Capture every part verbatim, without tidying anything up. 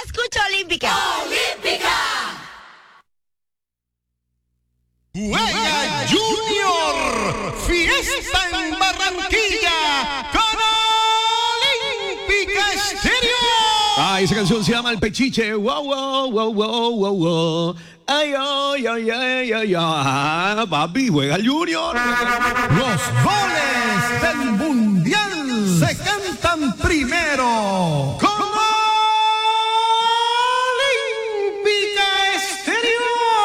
escucho Olímpica. ¡Olímpica! Huella Junior, fiesta en Barranquilla con Olímpica Estéreo. Ah, esa canción se llama El Pechiche. Wow, wow, wow, wow, wow, wow. Ay, ay, ay, ay, ay, ay. Papi, juega el Junior. Los goles del Mundial se cantan primero con Olímpica Estéreo.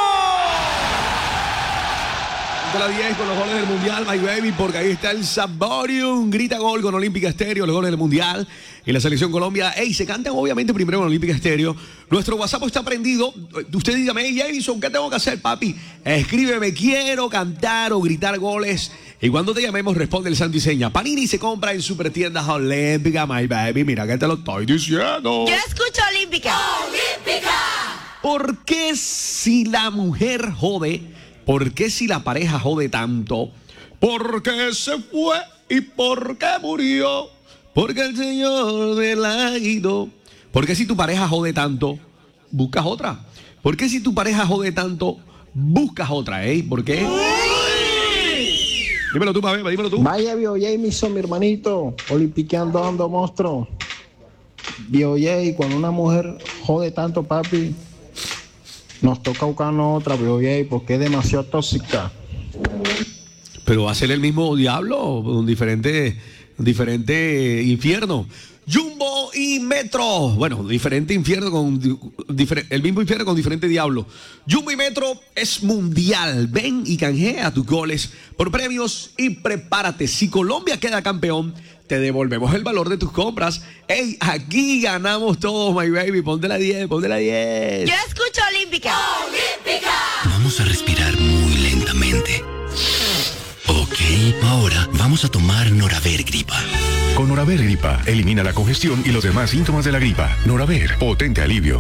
De la diez con los goles del Mundial, my baby, porque ahí está el Saborium. Grita gol con Olímpica Estéreo, los goles del Mundial. Y la selección Colombia, ey, se cantan obviamente primero con Olímpica Estéreo. Nuestro WhatsApp está prendido. Usted dígame, hey, Jason, ¿qué tengo que hacer, papi? Escríbeme, quiero cantar o gritar goles. Y cuando te llamemos, responde el santo y seña. Panini se compra en Supertiendas Olímpica, my baby. Mira que te lo estoy diciendo. Yo escucho Olímpica. ¡Olímpica! ¿Por qué si la mujer jode? ¿Por qué si la pareja jode tanto? ¿Por qué se fue y por qué murió? Porque el Señor me la guió. ¿Por qué si tu pareja jode tanto, buscas otra? ¿Por qué si tu pareja jode tanto, buscas otra, eh? ¿Por qué? Dímelo tú, papi, dímelo tú. Vaya, Vio Jameson, mi hermanito. Olimpiqueando, ando, monstruo. Vio Jay, cuando una mujer jode tanto, papi, nos toca buscarnos otra, Vio Jay, porque es demasiado tóxica. Pero va a ser el mismo diablo, un diferente, un diferente infierno. Jumbo y Metro. Bueno, diferente infierno con difer- el mismo infierno con diferente diablo. Jumbo y Metro es mundial. Ven y canjea tus goles por premios y prepárate. Si Colombia queda campeón, te devolvemos el valor de tus compras. Ey, aquí ganamos todos, my baby. Ponte la diez, ponte la diez. Yo escucho Olímpica. ¡Olímpica! Vamos a respirar muy lentamente. Ok, ahora vamos a tomar Noraver Gripa. Con Noraver Gripa, elimina la congestión y los demás síntomas de la gripa. Noraver, potente alivio.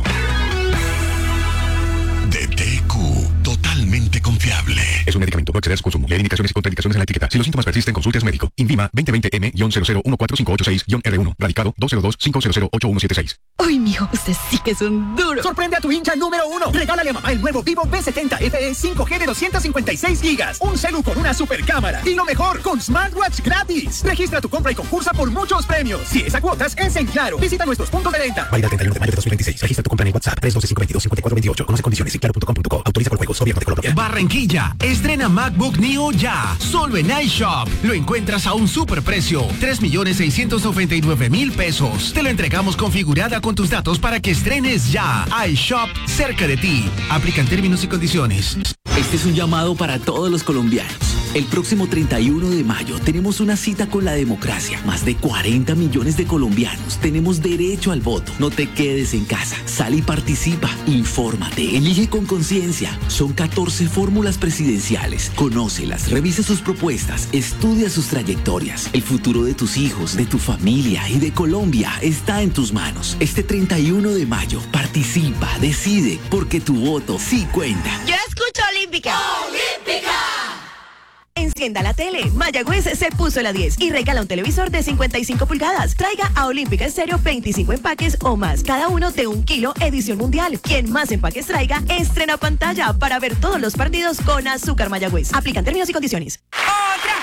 D T Q, totalmente confiable. Es un medicamento, no exceder su consumo. Leer indicaciones y contraindicaciones en la etiqueta. Si los síntomas persisten, consulte a su médico. Invima veinte veinte M cero cero uno cuatro cinco ocho seis R uno. Radicado dos cero dos cinco cero cero ocho uno siete seis. Uy, mijo, usted sí que es un duro. Sorprende a tu hincha número uno. Regálale a mamá el nuevo Vivo V setenta F E cinco G de doscientos cincuenta y seis gigas. Un celu con una super cámara. Y lo mejor, con smartwatch gratis. Registra tu compra y concursa por muchos premios. Si es a cuotas, es en Claro. Visita nuestros puntos de venta. Válida el treinta y uno de mayo de dos mil veintiséis. Registra tu compra en WhatsApp tres uno dos cinco dos dos cinco cuatro dos ocho. Conoce condiciones en claro punto com punto co. Autoriza por juegos. Gobierno de Colombia. Barranquilla, estrena MacBook Neo ya. Solo en iShop. Lo encuentras a un superprecio. tres millones seiscientos noventa y nueve mil pesos. Te lo entregamos configurada con tus datos para que estrenes ya. iShop cerca de ti. Aplican términos y condiciones. Este es un llamado para todos los colombianos. El próximo treinta y uno de mayo tenemos una cita con la democracia. Más de cuarenta millones de colombianos tenemos derecho al voto. No te quedes en casa. Sal y participa. Infórmate. Elige con conciencia. Son catorce fórmulas presidenciales. Conócelas. Revisa sus propuestas. Estudia sus trayectorias. El futuro de tus hijos, de tu familia y de Colombia está en tus manos. Este treinta y uno de mayo, participa, decide, porque tu voto sí cuenta. Yo escucho Olímpica. ¡Olímpica! Encienda la tele. Mayagüez se puso la diez y regala un televisor de cincuenta y cinco pulgadas. Traiga a Olímpica Estéreo veinticinco empaques o más, cada uno de un kilo, edición mundial. Quien más empaques traiga, estrena pantalla para ver todos los partidos con azúcar Mayagüez. Aplican términos y condiciones. ¡Otra!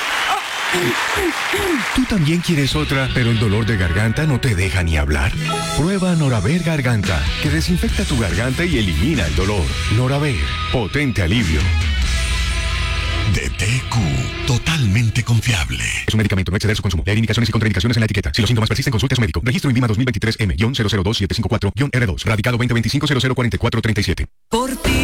¿Tú también quieres otra, pero el dolor de garganta no te deja ni hablar? Prueba Noraver Garganta, que desinfecta tu garganta y elimina el dolor. Noraver, potente alivio. D T Q, totalmente confiable. Es un medicamento, no exceder su consumo. Leer indicaciones y contraindicaciones en la etiqueta. Si los síntomas persisten, consulte a su médico. Registro Invima dos mil veintitrés M cero cero dos siete cinco cuatro R dos. Radicado veinte veinticinco cero cero cuarenta y cuatro treinta y siete. Por ti.